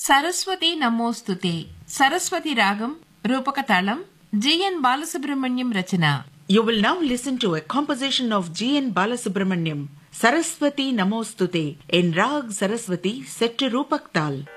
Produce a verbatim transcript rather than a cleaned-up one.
సరస్వతి నమోస్తుతే సరస్వతి రాగం రూపక తాళం GN Balasubrahmanyam Rachana. You will now listen to a composition of G N Balasubramaniam, Saraswati Namostute, in Rag Saraswati set to Rupak Tal.